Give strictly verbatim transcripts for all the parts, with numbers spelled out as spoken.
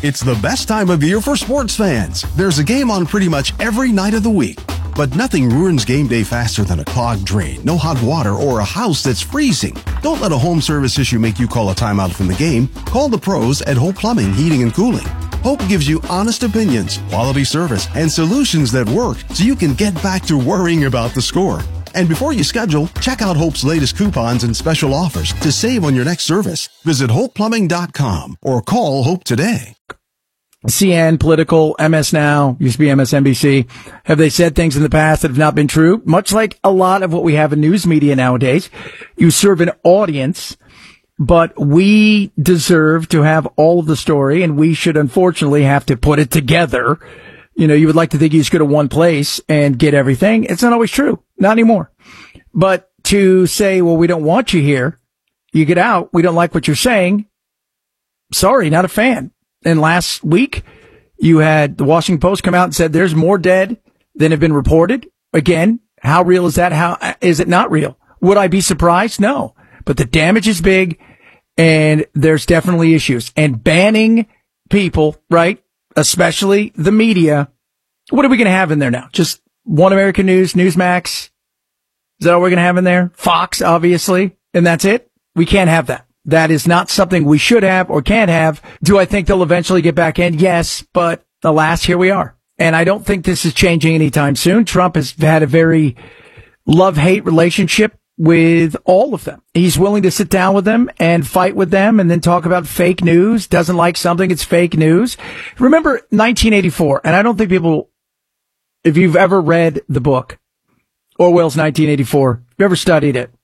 It's the best time of year for sports fans. There's a game on pretty much every night of the week. But nothing ruins game day faster than a clogged drain, no hot water, or a house that's freezing. Don't let a home service issue make you call a timeout from the game. Call the pros at Hope Plumbing, Heating, and Cooling. Hope gives you honest opinions, quality service, and solutions that work so you can get back to worrying about the score. And before you schedule, check out Hope's latest coupons and special offers to save on your next service. Visit hope plumbing dot com or call Hope today. C N, Political, M S Now, used to be M S N B C. Have they said things in the past that have not been true? Much like a lot of what we have in news media nowadays. You serve an audience, but we deserve to have all of the story, and we should unfortunately have to put it together. You know, you would like to think you just go to one place and get everything. It's not always true. Not anymore. But to say, well, we don't want you here. You get out. We don't like what you're saying. Sorry, not a fan. And last week, you had the Washington Post come out and said there's more dead than have been reported. Again, how real is that? How is it not real? Would I be surprised? No. But the damage is big, and there's definitely issues. And banning people, right, especially the media, what are we going to have in there now? Just One American News, Newsmax? Is that all we're going to have in there? Fox, obviously, and that's it? We can't have that. That is not something we should have or can't have. Do I think they'll eventually get back in? Yes, but alas, here we are. And I don't think this is changing anytime soon. Trump has had a very love-hate relationship with all of them. He's willing to sit down with them and fight with them and then talk about fake news. Doesn't like something, it's fake news. Remember nineteen eighty-four, and I don't think people, if you've ever read the book, Orwell's nineteen eighty-four, if you ever studied it,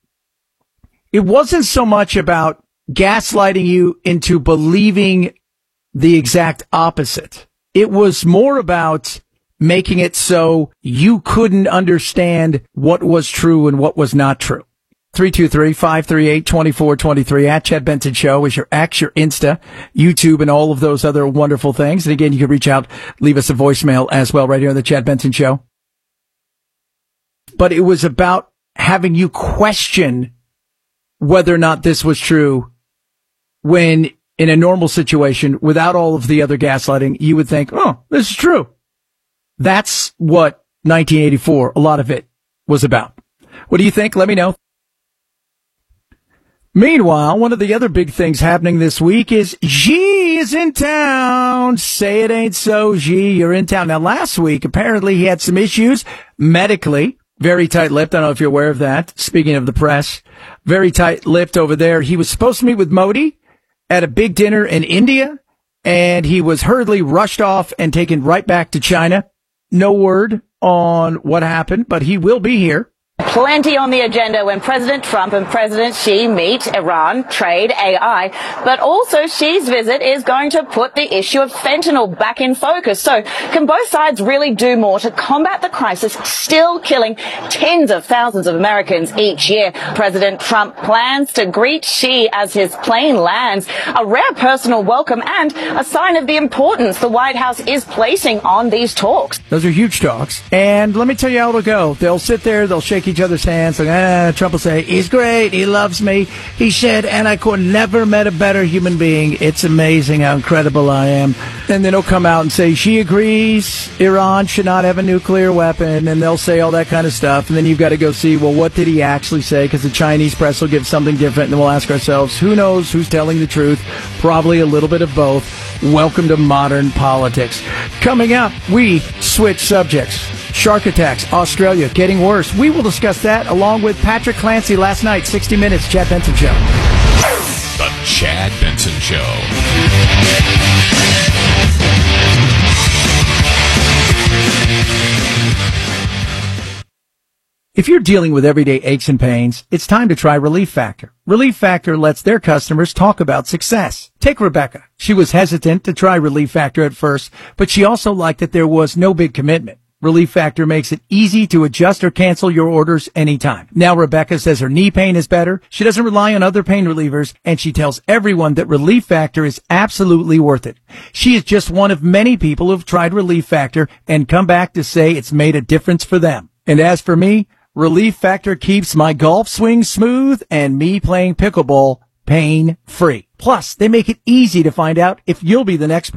it wasn't so much about gaslighting you into believing the exact opposite. It was more about making it so you couldn't understand what was true and what was not true. three two three, five three eight, two four two three at Chad Benson Show is your X, your Insta, YouTube, and all of those other wonderful things. And again, you can reach out, leave us a voicemail as well right here on the Chad Benson Show. But it was about having you question whether or not this was true, when in a normal situation, without all of the other gaslighting, you would think, oh, this is true. That's what nineteen eighty-four, a lot of it, was about. What do you think? Let me know. Meanwhile, one of the other big things happening this week is Xi is in town. Say it ain't so, Xi, you're in town. Now, last week, apparently he had some issues medically. Very tight-lipped. I don't know if you're aware of that. Speaking of the press, very tight-lipped over there. He was supposed to meet with Modi at a big dinner in India, and he was hurriedly rushed off and taken right back to China. No word on what happened, but he will be here. Plenty on the agenda when President Trump and President Xi meet. Iran, trade, A I. But also Xi's visit is going to put the issue of fentanyl back in focus. So can both sides really do more to combat the crisis still killing tens of thousands of Americans each year? President Trump plans to greet Xi as his plane lands. A rare personal welcome and a sign of the importance the White House is placing on these talks. Those are huge talks. And let me tell you how it'll go. They'll sit there, they'll shake each other's hands, like, ah, Trump will say, he's great, he loves me, he said, and I could never met a better human being. It's amazing how incredible I am. And then he'll come out and say, she agrees Iran should not have a nuclear weapon, and they'll say all that kind of stuff. And then you've got to go see, well, what did he actually say? Because the Chinese press will give something different, and then we'll ask ourselves, who knows who's telling the truth? Probably a little bit of both. Welcome to modern politics. Coming up, we switch subjects. Shark attacks, Australia, getting worse. We will discuss that along with Patrick Clancy last night, sixty minutes, Chad Benson Show. The Chad Benson Show. If you're dealing with everyday aches and pains, it's time to try Relief Factor. Relief Factor lets their customers talk about success. Take Rebecca. She was hesitant to try Relief Factor at first, but she also liked that there was no big commitment. Relief Factor makes it easy to adjust or cancel your orders anytime. Now Rebecca says her knee pain is better. She doesn't rely on other pain relievers, and she tells everyone that Relief Factor is absolutely worth it. She is just one of many people who've tried Relief Factor and come back to say it's made a difference for them. And as for me, Relief Factor keeps my golf swing smooth and me playing pickleball pain-free. Plus, they make it easy to find out if you'll be the next